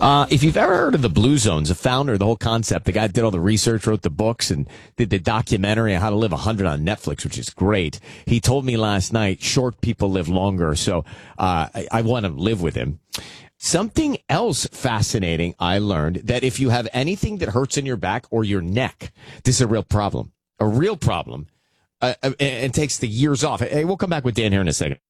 If you've ever heard of the Blue Zones, the founder, the whole concept, the guy that did all the research, wrote the books, and did the documentary on How to Live 100 on Netflix, which is great. He told me last night, short people live longer, so I want to live with him. Something else fascinating I learned, that if you have anything that hurts in your back or your neck, this is a real problem. A real problem. And takes the years off. Hey, we'll come back with Dan here in a second.